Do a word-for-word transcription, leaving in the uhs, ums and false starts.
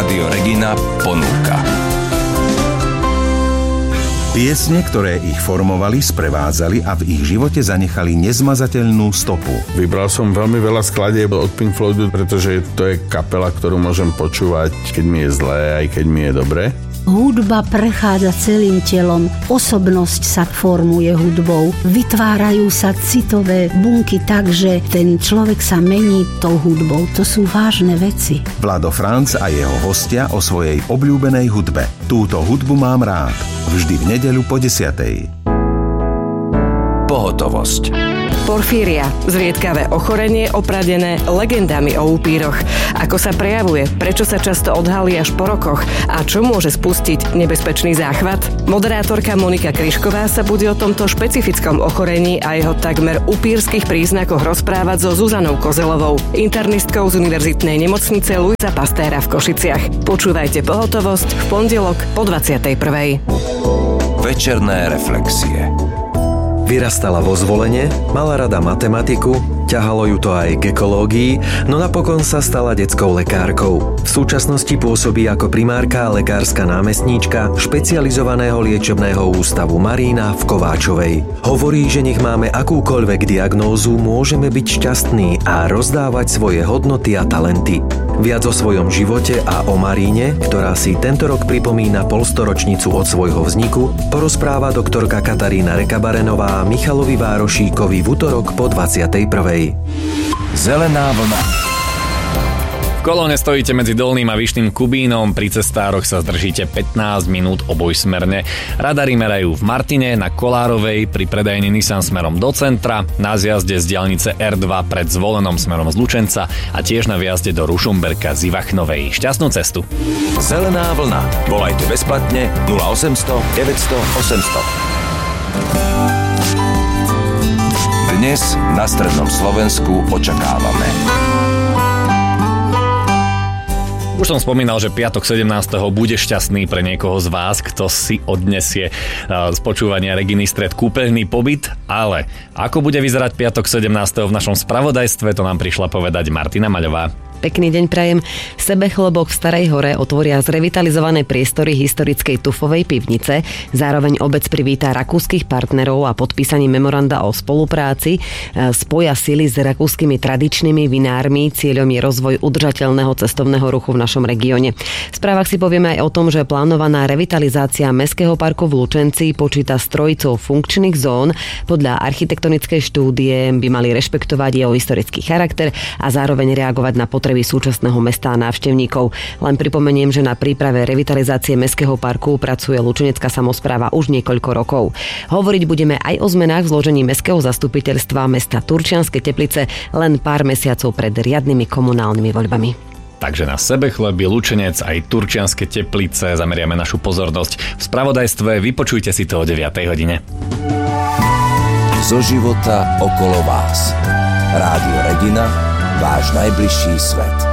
Rádio Regina ponúka. Piesne, ktoré ich formovali, sprevádzali a v ich živote zanechali nezmazateľnú stopu. Vybral som veľmi veľa skladieb od Pink Floydu, pretože to je kapela, ktorú môžem počúvať, keď mi je zlé, aj keď mi je dobre. Hudba prechádza celým telom, osobnosť sa formuje hudbou, vytvárajú sa citové bunky tak, že ten človek sa mení tou hudbou. To sú vážne veci. Vlado Franc a jeho hostia o svojej obľúbenej hudbe. Túto hudbu mám rád. Vždy v nedeľu po desiatej. Pohotovosť. Porfíria, zriedkavé ochorenie opradené legendami o upíroch. Ako sa prejavuje, prečo sa často odhalí až po rokoch a čo môže spustiť nebezpečný záchvat? Moderátorka Monika Kryšková sa bude o tomto špecifickom ochorení a jeho takmer upírskych príznakoch rozprávať so Zuzanou Kozelovou, internistkou z Univerzitnej nemocnice Luisa Pastéra v Košiciach. Počúvajte Pohotovosť v pondelok po dvadsiatej prvej. Večerné reflexie. Vyrastala vo Zvolene, mala rada matematiku, ťahalo ju to aj k ekológii, no napokon sa stala detskou lekárkou. V súčasnosti pôsobí ako primárka a lekárska námestníčka špecializovaného liečebného ústavu Marína v Kováčovej. Hovorí, že nech máme akúkoľvek diagnózu, môžeme byť šťastní a rozdávať svoje hodnoty a talenty. Viac o svojom živote a o Maríne, ktorá si tento rok pripomína polstoročnicu od svojho vzniku, porozpráva doktorka Katarína Rekabarenová Michalovi Várošíkovi v utorok po dvadsiatej prvej. Zelená vlna. V kolóne stojíte medzi Dolným a Vyšným Kubínom, pri cestároch sa zdržíte pätnásť minút obojsmerne. Radary merajú v Martine, na Kolárovej, pri predajni Nissan smerom do centra, na zjazde z diaľnice er dva pred Zvolenom smerom z Lučenca a tiež na vjazde do Rušomberka z Ivachnovej. Šťastnú cestu. Zelená vlna. Volajte bezplatne nula osemsto deväťsto osemsto. Dnes na strednom Slovensku očakávame. Už som spomínal, že piatok sedemnásteho bude šťastný pre niekoho z vás, kto si odnesie z počúvania Reginy Stred kúpeľný pobyt, ale ako bude vyzerať piatok sedemnásteho v našom spravodajstve, to nám prišla povedať Martina Maľová. Pekný deň prajem. Sebechlebok v Starej Hore otvoria zrevitalizované priestory historickej Tufovej pivnice. Zároveň obec privítá rakúskych partnerov a podpísaním memoranda o spolupráci spoja sily s rakúskymi tradičnými vinármi. Cieľom je rozvoj udržateľného cestovného ruchu v našom regióne. V správach si povieme aj o tom, že plánovaná revitalizácia Mestského parku v Lučenci počíta s trojicou funkčných zón. Podľa architektonickej štúdie by mali rešpektovať jeho historický charakter a zároveň reagovať na potreby súčasného mesta a návštevníkov. Len pripomeniem, že na príprave revitalizácie Mestského parku pracuje lučenecká samospráva už niekoľko rokov. Hovoriť budeme aj o zmenách v zložení Mestského zastupiteľstva mesta Turčianske Teplice len pár mesiacov pred riadnymi komunálnymi voľbami. Takže na Sebechleby, Lučenec aj Turčianske Teplice zameriame našu pozornosť. V spravodajstve vypočujte si to o deviatej hodine. Zo života okolo vás. Rádio Regina, váš najbližší svet.